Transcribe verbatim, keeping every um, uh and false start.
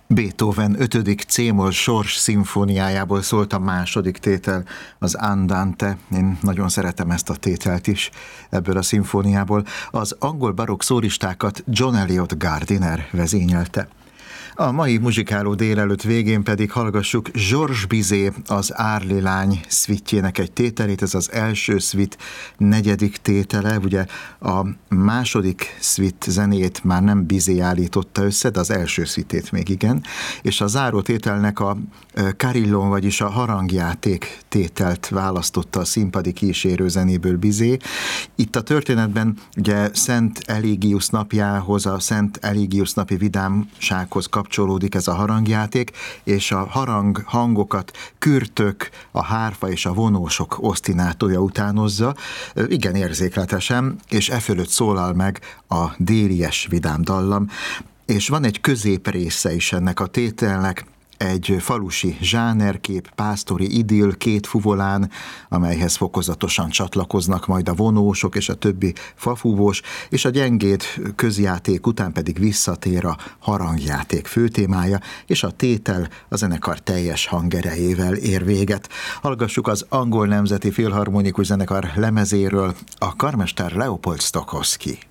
Beethoven ötödik cé-moll sors szimfóniájából szólt a második tétel, az Andante. Én nagyon szeretem ezt a tételt is ebből a szimfóniából. Az angol barokk szólistákat John Eliot Gardiner vezényelte. A mai muzsikáló délelőtt végén pedig hallgassuk Georges Bizet, az Árli lány szvittjének egy tételét, ez az első szvit negyedik tétele, ugye a második szvit zenét már nem Bizet állította össze, de az első szvitét még igen, és a záró tételnek a Carillon, vagyis a harangjáték tételt választotta a színpadi kísérő zenéből Bizet. Itt a történetben ugye Szent Eligius napjához, a Szent Eligius napi vidámsághoz kapcsolódik ez a harangjáték, és a harang hangokat kürtök, a hárfa és a vonósok osztinátója utánozza, igen érzékletesen, és e fölött szólal meg a délies vidám dallam, és van egy középrésze is ennek a tételnek, egy falusi zsánerkép, pásztori idill két fuvolán, amelyhez fokozatosan csatlakoznak majd a vonósok és a többi fafúvós, és a gyengéd közjáték után pedig visszatér a harangjáték főtémája, és a tétel a zenekar teljes hangerejével ér véget. Hallgassuk az Angol Nemzeti Filharmonikus Zenekar lemezéről a karmester Leopold Stokowski.